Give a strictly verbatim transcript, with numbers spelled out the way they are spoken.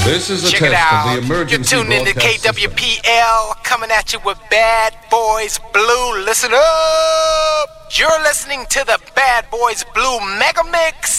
This is a Check it test of out. the emergency You're tuned into K broadcast W system. P L, coming at you with Bad Boys Blue. Listen up! You're listening to the Bad Boys Blue Mega Mix.